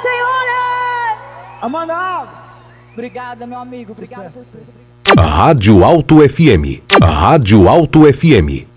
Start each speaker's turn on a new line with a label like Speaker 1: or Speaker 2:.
Speaker 1: senhores!
Speaker 2: Amanda Alves!
Speaker 1: Obrigada, meu amigo. Obrigada por tudo.
Speaker 3: Rádio Alto FM. Rádio Alto FM.